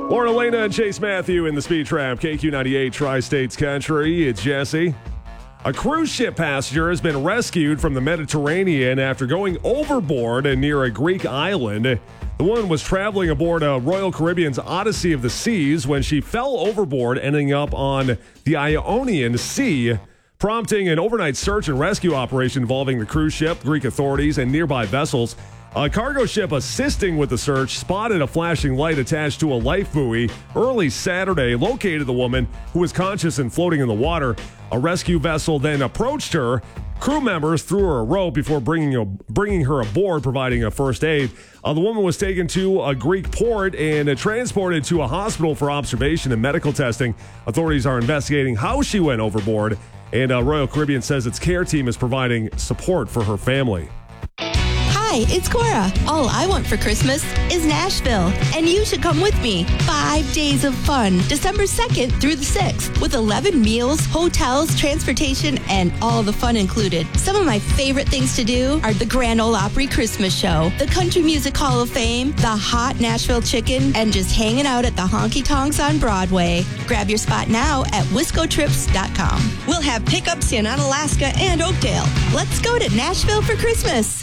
Lauren Elena and Chase Matthew in the Speed Trap, KQ98 Tri-States Country. It's Jesse. A cruise ship passenger has been rescued from the Mediterranean after going overboard near a Greek island. The woman was traveling aboard Royal Caribbean's Odyssey of the Seas when she fell overboard, ending up on the Ionian Sea, prompting an overnight search and rescue operation involving the cruise ship, Greek authorities, and nearby vessels. A cargo ship assisting with the search spotted a flashing light attached to a life buoy early Saturday, located the woman, who was conscious and floating in the water. A rescue vessel then approached her. Crew members threw her a rope before bringing her aboard, providing a first aid. The woman was taken to a Greek port and transported to a hospital for observation and medical testing. Authorities are investigating how she went overboard, and Royal Caribbean says its care team is providing support for her family. Hi, it's Cora. All I want for Christmas is Nashville, and you should come with me. 5 days of fun, December 2nd through the 6th, with 11 meals, hotels, transportation, and all the fun included. Some of my favorite things to do are the Grand Ole Opry Christmas Show, the Country Music Hall of Fame, the hot Nashville Chicken, and just hanging out at the Honky Tonks on Broadway. Grab your spot now at WiscoTrips.com. We'll have pickups in Onalaska and Oakdale. Let's go to Nashville for Christmas.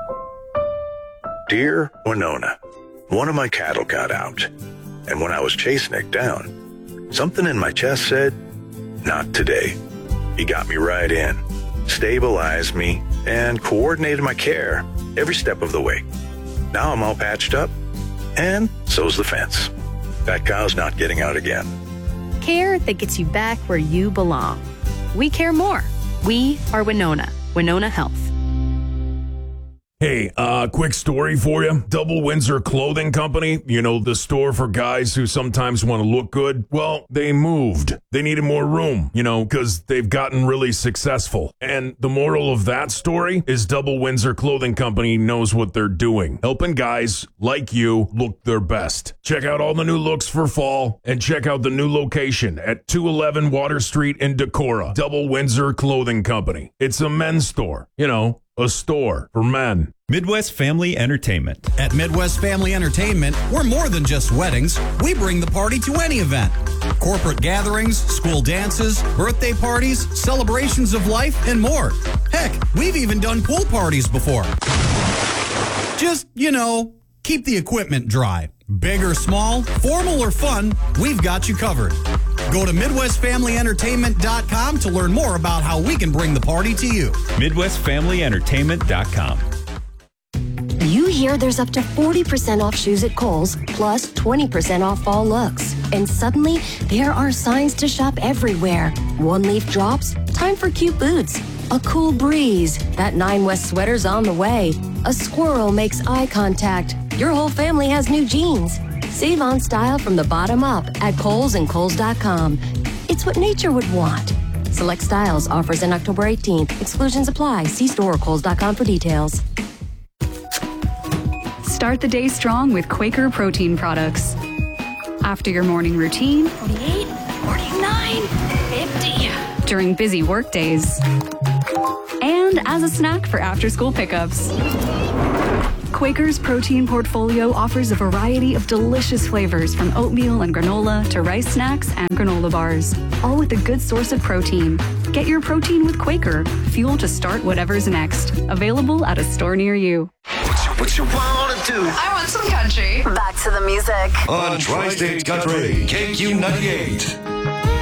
Dear Winona, one of my cattle got out, and when I was chasing it down, something in my chest said, not today. He got me right in, stabilized me, and coordinated my care every step of the way. Now I'm all patched up, and so's the fence. That cow's not getting out again. Care that gets you back where you belong. We care more. We are Winona. Winona Health. Hey, quick story for you. Double Windsor Clothing Company, you know, the store for guys who sometimes want to look good. Well, they moved. They needed more room, you know, because they've gotten really successful. And the moral of that story is Double Windsor Clothing Company knows what they're doing, helping guys like you look their best. Check out all the new looks for fall and check out the new location at 211 Water Street in Decorah. Double Windsor Clothing Company. It's a men's store, you know. A store for men. Midwest Family Entertainment. At Midwest Family Entertainment, we're more than just weddings. We bring the party to any event. Corporate gatherings, school dances, birthday parties, celebrations of life, and more. Heck, we've even done pool parties before. Just, you know, keep the equipment dry. Big or small, formal or fun, we've got you covered. Go to MidwestFamilyEntertainment.com to learn more about how we can bring the party to you. MidwestFamilyEntertainment.com. You hear there's up to 40% off shoes at Kohl's, plus 20% off fall looks. And suddenly, there are signs to shop everywhere. One leaf drops, time for cute boots. A cool breeze, that 9 West sweater's on the way. A squirrel makes eye contact. Your whole family has new jeans. Save on style from the bottom up at Kohl's and Kohl's.com. It's what nature would want. Select styles, offers in October 18th. Exclusions apply. See store or Kohl's.com for details. Start the day strong with Quaker protein products. After your morning routine, 48, 49, 50. During busy work days, and as a snack for after-school pickups. Quaker's protein portfolio offers a variety of delicious flavors from oatmeal and granola to rice snacks and granola bars, all with a good source of protein. Get your protein with Quaker, fuel to start whatever's next. Available at a store near you. What you wanna do? I want some country. Back to the music. On Tri-State Country, KQ98.